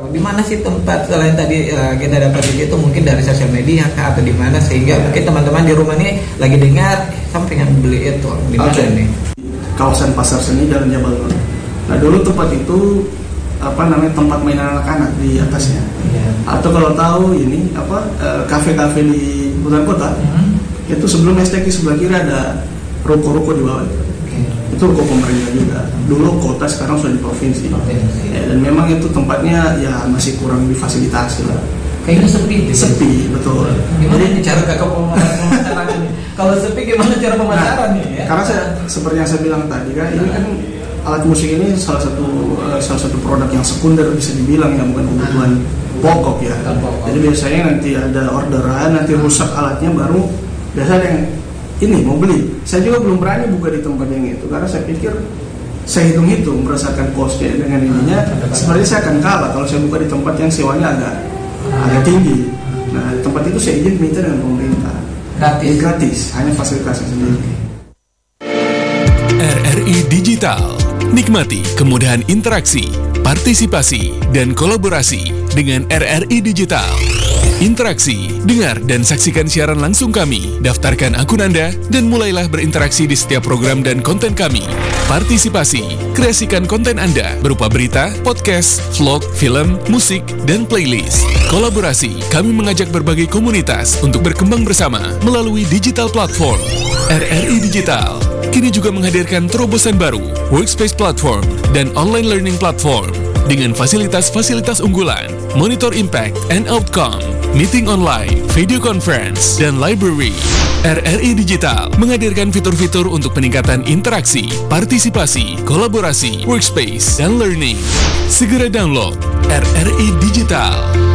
Di mana sih tempat selain tadi kita dapat itu mungkin dari sosial media kah, atau di mana sehingga mungkin teman-teman di rumah ini lagi dengar sampai pengen beli itu di mana nih? Kawasan Pasar Seni Jalan Jabal Nur. Nah dulu tempat itu tempat mainan anak-anak di atasnya. Atau kalau tahu ini kafe-kafe di hutan kota, itu sebelum STK sebelah kiri ada ruko-ruko di bawah itu. Itu ruko pemerintah juga. Dulu kota, sekarang sudah di provinsi. Dan memang itu tempatnya ya masih kurang difasilitasi lah. Kayaknya sepi. Sepi, betul. Gimana nih cara pemasaran ini? Kalau sepi gimana cara pemasaran nih? Ya? Karena seperti yang saya bilang tadi kan, ini kan alat musik ini salah satu produk yang sekunder bisa dibilang, ya bukan kebutuhan pokok ya. Jadi biasanya nanti ada orderan, nanti rusak alatnya baru biasa ada yang ini mau beli. Saya juga belum berani buka di tempat yang itu karena saya pikir saya hitung-hitung merasakan costnya dengan ininya. Sebenarnya saya akan kalah kalau saya buka di tempat yang sewanya agak tinggi. Nah tempat itu saya izin minta dengan pemerintah gratis, hanya fasilitasnya sendiri. RRI Digital, nikmati kemudahan interaksi, partisipasi, dan kolaborasi dengan RRI Digital. Interaksi, dengar dan saksikan siaran langsung kami, daftarkan akun Anda, dan mulailah berinteraksi di setiap program dan konten kami. Partisipasi, kreasikan konten Anda berupa berita, podcast, vlog, film, musik, dan playlist. Kolaborasi, kami mengajak berbagai komunitas untuk berkembang bersama melalui digital platform. RRI Digital kini juga menghadirkan terobosan baru, workspace platform, dan online learning platform dengan fasilitas-fasilitas unggulan, monitor impact and outcome, meeting online, video conference, dan library. RRI Digital menghadirkan fitur-fitur untuk peningkatan interaksi, partisipasi, kolaborasi, workspace, dan learning. Segera download RRI Digital.